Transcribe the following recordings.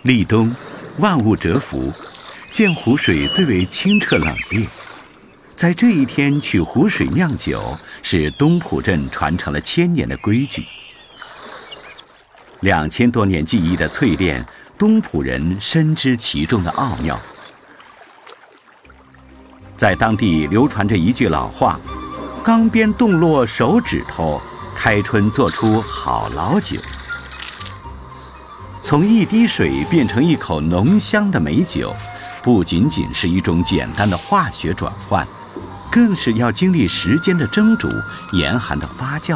立冬，万物蛰伏，见湖水最为清澈冷冽。在这一天取湖水酿酒，是东浦镇传承了1000年的规矩。2000多年技艺的淬炼，东浦人深知其中的奥妙。在当地流传着一句老话：“缸边冻落手指头，开春做出好老酒。”从一滴水变成一口浓香的美酒，不仅仅是一种简单的化学转换，更是要经历时间的蒸煮、严寒的发酵。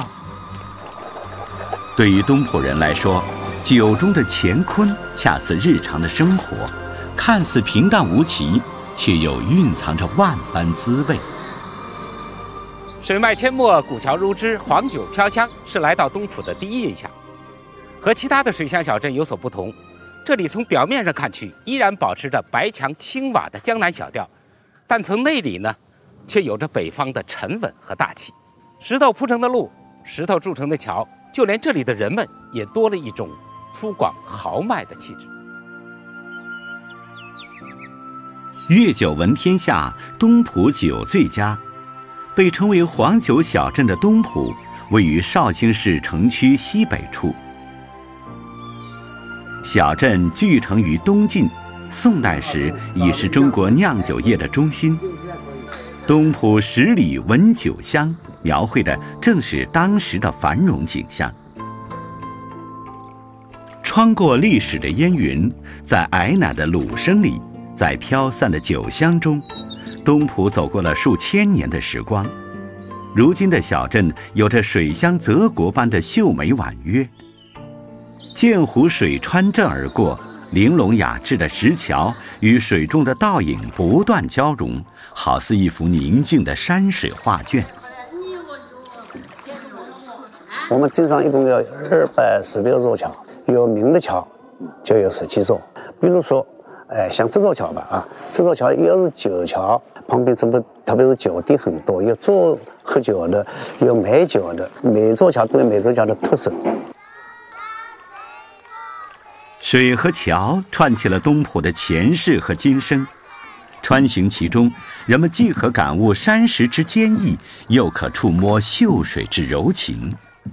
对于东浦人来说，酒中的乾坤恰似日常的生活，看似平淡无奇，却又蕴藏着万般滋味。 水脉阡陌，古桥如织，黄酒飘香，是来到东浦的第一印象。和其他的水乡小镇有所不同，这里从表面上看去依然保持着白墙青瓦的江南小调，但从内里呢，却有着北方的沉稳和大气。石头铺成的路，石头筑成的桥，就连这里的人们也多了一种粗犷豪迈的气质。 粤酒闻天下，东浦酒最佳。被称为黄酒小镇的东浦，位于绍兴市城区西北处。小镇聚城于东晋，宋代时已是中国酿酒业的中心。东浦十里闻酒香，描绘的正是当时的繁荣景象。穿过历史的烟云，在矮奶的鲁声里，在飘散的酒香中，东浦走过了数千年的时光。如今的小镇有着水乡泽国般的秀美婉约。鉴湖水穿镇而过，玲珑雅致的石桥与水中的倒影不断交融，好似一幅宁静的山水画卷。 我们镇上一共有216座桥，有名的桥就有10几座。比如说，像这座桥吧，这座桥要是酒桥，旁边特别是酒店很多，有做喝酒的，有卖酒的，每座桥都有每座桥的特色。 水和桥串起了东浦的前世和今生，穿行其中，人们既可感悟山石之坚毅，又可触摸秀水之柔情。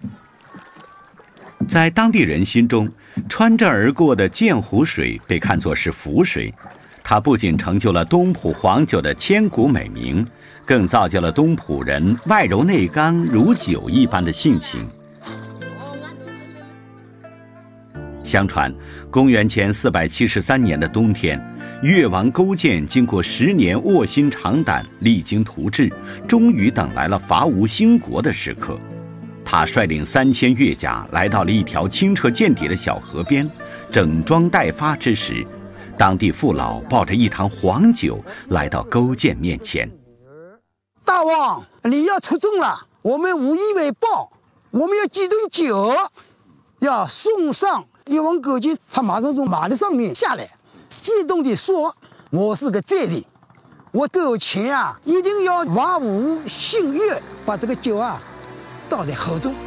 在当地人心中，穿镇而过的鉴湖水被看作是福水，它不仅成就了东浦黄酒的千古美名，更造就了东浦人外柔内刚如酒一般的性情。相传，公元前473年的冬天，越王勾践经过10年卧薪尝胆，励精图治，终于等来了伐吴兴国的时刻。他率领3000越甲来到了一条清澈见底的小河边，整装待发之时，当地父老抱着一坛黄酒来到勾践面前。 大王，你要出征了，我们无以为报，我们要几顿酒，要送上。越王勾践他马上从马的上面下来，激动地说：“我是个罪人，我勾践一定要伐吴兴越，把这个酒倒在河中。”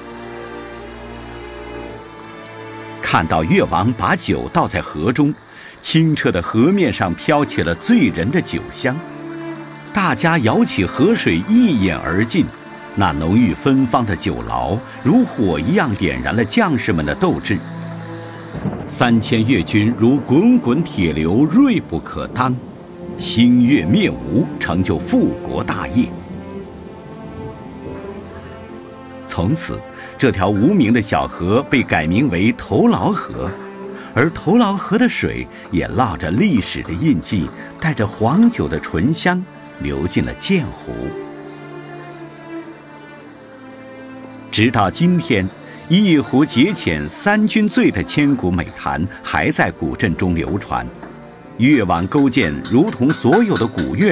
看到越王把酒倒在河中，清澈的河面上飘起了醉人的酒香，大家舀起河水一饮而尽。那浓郁芬芳的酒醪如火一样点燃了将士们的斗志。3000越军如滚滚铁流，锐不可当，兴越灭吴，成就复国大业。从此，这条无名的小河被改名为头劳河，而头劳河的水也烙着历史的印记，带着黄酒的醇香，流进了鉴湖。直到今天，一壶解遣3军醉的千古美谈还在古镇中流传。越王勾践如同所有的古越